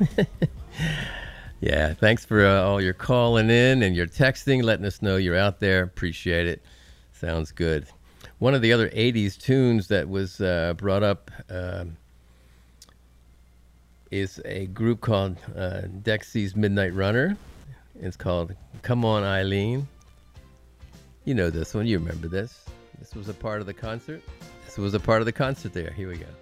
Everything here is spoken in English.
Yeah, thanks for all your calling in and your texting, letting us know you're out there. Appreciate it. Sounds good. One of the other 80s tunes that was brought up is a group called Dexy's Midnight Runner. It's called Come On Eileen. You know this one. You remember this. This was a part of the concert. This was a part of the concert there. Here we go.